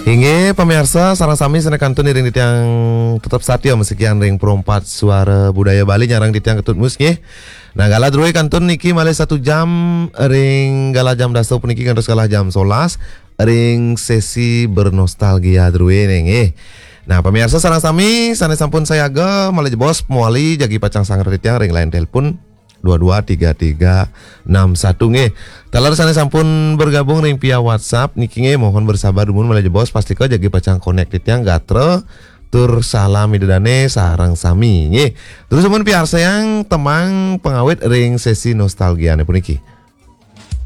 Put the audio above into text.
Hingga pemirsa sarang sami sana kantun ring di tiang tetap satya mesekian ring perompat suara budaya Bali nyarang di tiang ketut mus nggih. Nah gala droi kantun niki malih 1 jam ring gala jam daso puniki kantos kalah jam 11 ring sesi bernostalgia droi nggih. Nah pemirsa sarang sami sana sampun saya ge malih bos muali jagi pacang sangar di tiang ring lain telepon 223361 nge. Talar sana sampun bergabung ring via WhatsApp niki nge mohon bersabar dumun malih bos pasti ko jagi pacang connected yang gatre tur salam idedane sarang sami nge. Terus mun piar sayang temang pengawet ring sesi nostalgia ne puniki.